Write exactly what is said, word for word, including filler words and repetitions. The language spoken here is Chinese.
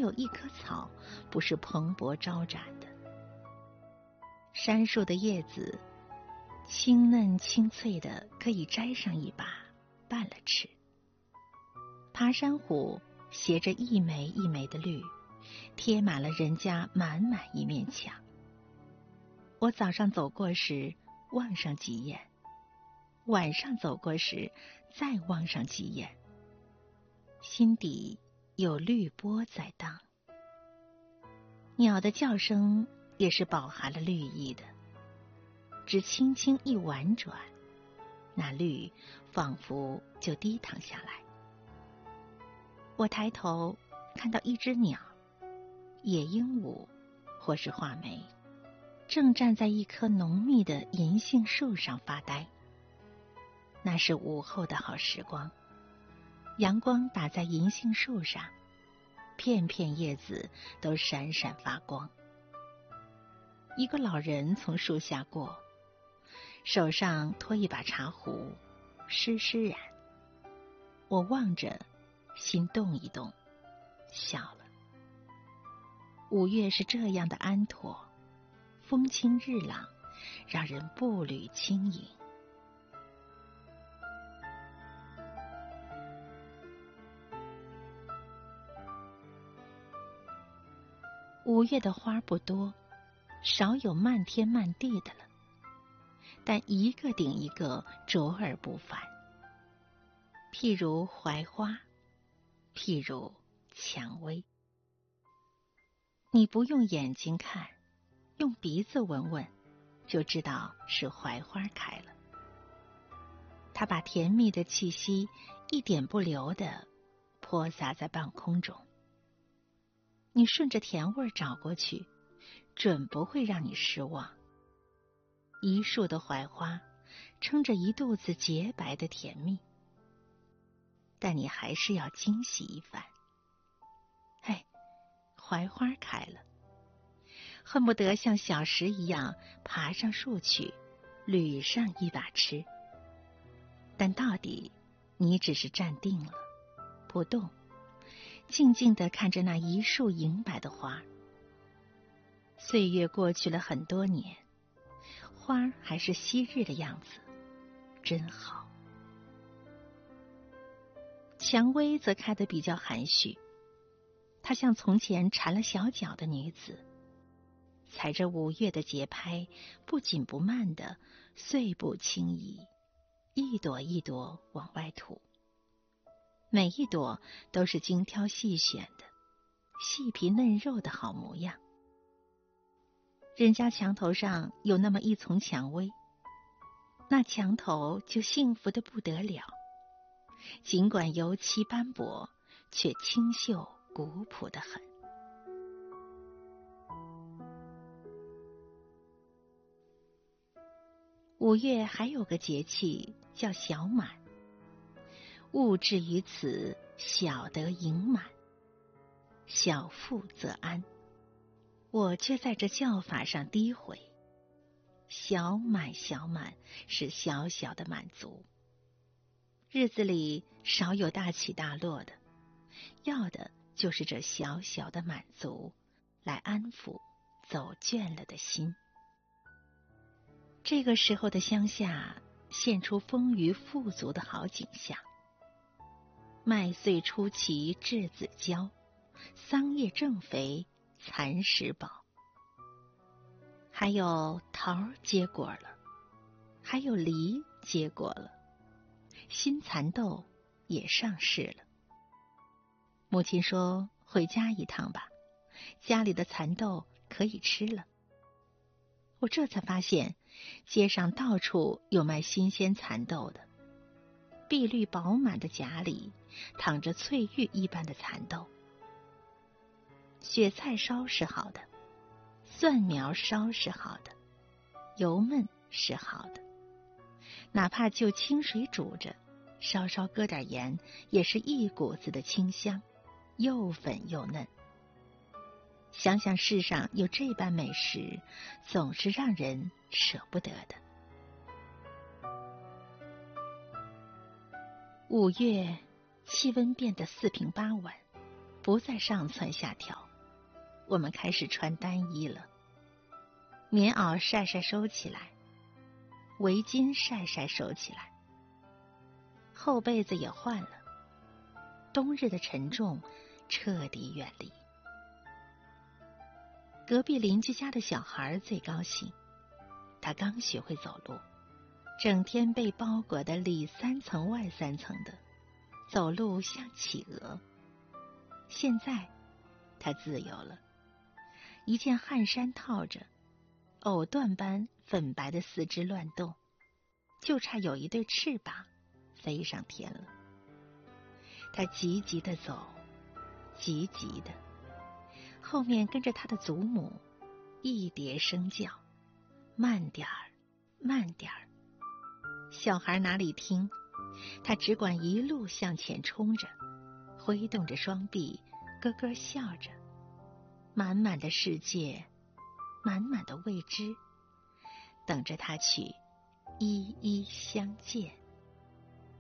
有一棵草不是蓬勃招展的。杉树的叶子清嫩清脆的，可以摘上一把拌了吃。爬山虎携着一枚一枚的绿，贴满了人家满满一面墙。我早上走过时望上几眼，晚上走过时再望上几眼，心底有绿波在荡。鸟的叫声也是饱含了绿意的，只轻轻一婉转，那绿仿佛就低淌下来。我抬头看到一只鸟，野鹦鹉或是画眉，正站在一棵浓密的银杏树上发呆。那是午后的好时光，阳光打在银杏树上，片片叶子都闪闪发光。一个老人从树下过，手上托一把茶壶，湿湿然。我望着，心动一动，笑了。五月是这样的安妥，风清日朗，让人步履轻盈。五月的花不多，少有漫天漫地的了，但一个顶一个卓而不凡。譬如槐花，譬如蔷薇。你不用眼睛看，用鼻子闻闻，就知道是槐花开了。它把甜蜜的气息一点不留地泼洒在半空中。你顺着甜味找过去，准不会让你失望。一树的槐花撑着一肚子洁白的甜蜜，但你还是要惊喜一番。嘿，槐花开了，恨不得像小石一样爬上树去，捋上一把吃。但到底你只是站定了，不动，静静地看着那一树银白的花。岁月过去了很多年，花还是昔日的样子，真好。蔷薇则开得比较含蓄，她像从前缠了小脚的女子，踩着五月的节拍，不紧不慢的碎步轻移，一朵一朵往外吐。每一朵都是精挑细选的，细皮嫩肉的好模样。人家墙头上有那么一丛蔷薇，那墙头就幸福得不得了。尽管油漆斑驳，却清秀古朴得很。五月还有个节气叫小满，物至于此，小得盈满，小富则安。我却在这叫法上诋毁。小满小满是小小的满足，日子里少有大起大落的，要的就是这小小的满足，来安抚走倦了的心。这个时候的乡下现出丰腴富足的好景象。麦穗出奇稚子娇，桑叶正肥蚕食饱。还有桃结果了，还有梨结果了，新蚕豆也上市了。母亲说回家一趟吧，家里的蚕豆可以吃了。我这才发现街上到处有卖新鲜蚕豆的，碧绿饱满的荚里躺着翠玉一般的蚕豆。雪菜烧是好的，蒜苗烧是好的，油焖是好的，哪怕就清水煮着，稍稍搁点盐，也是一股子的清香，又粉又嫩。想想世上有这般美食，总是让人舍不得的。五月气温变得四平八稳， 不再上蹿下跳，我们开始穿单衣了。棉袄晒晒收起来，围巾晒晒收起来，厚被子也换了。冬日的沉重彻底远离。隔壁邻居家的小孩最高兴，他刚学会走路，整天被包裹得里三层外三层的，走路像企鹅。现在他自由了，一件汗衫套着，藕断般粉白的四肢乱动，就差有一对翅膀飞上天了。他急急地走，急急的，后面跟着他的祖母一叠声叫：慢点儿，慢点儿。小孩哪里听，他只管一路向前冲着，挥动着双臂，咯咯笑着。满满的世界，满满的未知，等着他去一一相见。